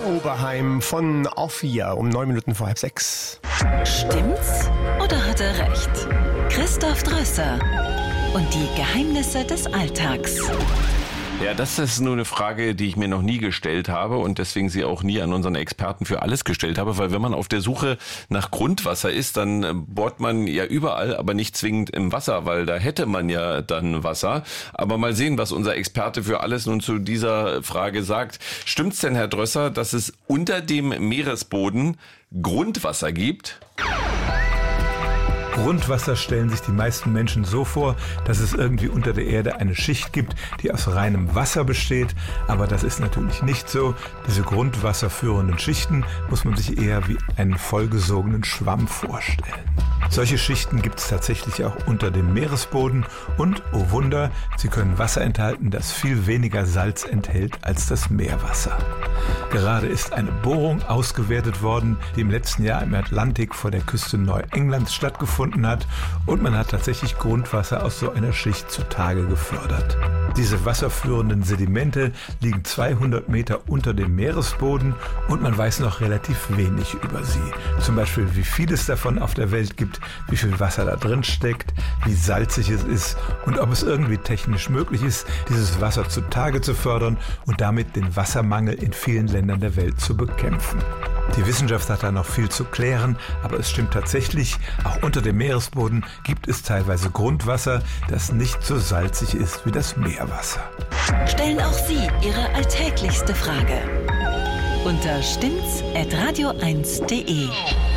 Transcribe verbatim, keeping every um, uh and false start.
Oberheim von Ophia um neun Minuten vor halb sechs. Stimmt's oder hat er recht? Christoph Drösser und die Geheimnisse des Alltags. Ja, das ist nur eine Frage, die ich mir noch nie gestellt habe und deswegen sie auch nie an unseren Experten für alles gestellt habe, weil wenn man auf der Suche nach Grundwasser ist, dann bohrt man ja überall, aber nicht zwingend im Wasser, weil da hätte man ja dann Wasser. Aber mal sehen, was unser Experte für alles nun zu dieser Frage sagt. Stimmt's denn, Herr Drösser, dass es unter dem Meeresboden Grundwasser gibt? Grundwasser stellen sich die meisten Menschen so vor, dass es irgendwie unter der Erde eine Schicht gibt, die aus reinem Wasser besteht. Aber das ist natürlich nicht so. Diese grundwasserführenden Schichten muss man sich eher wie einen vollgesogenen Schwamm vorstellen. Solche Schichten gibt es tatsächlich auch unter dem Meeresboden und, oh Wunder, sie können Wasser enthalten, das viel weniger Salz enthält als das Meerwasser. Gerade ist eine Bohrung ausgewertet worden, die im letzten Jahr im Atlantik vor der Küste Neuenglands stattgefunden hat und man hat tatsächlich Grundwasser aus so einer Schicht zutage gefördert. Diese wasserführenden Sedimente liegen zweihundert Meter unter dem Meeresboden und man weiß noch relativ wenig über sie. Zum Beispiel, wie viel es davon auf der Welt gibt, wie viel Wasser da drin steckt, wie salzig es ist und ob es irgendwie technisch möglich ist, dieses Wasser zutage zu fördern und damit den Wassermangel in vielen Ländern der Welt zu bekämpfen. Die Wissenschaft hat da noch viel zu klären, aber es stimmt tatsächlich, auch unter dem Meeresboden gibt es teilweise Grundwasser, das nicht so salzig ist wie das Meerwasser. Stellen auch Sie Ihre alltäglichste Frage unter stimmt's at radio eins punkt de.